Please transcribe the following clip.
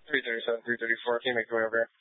337, 334. Can you make your way over here?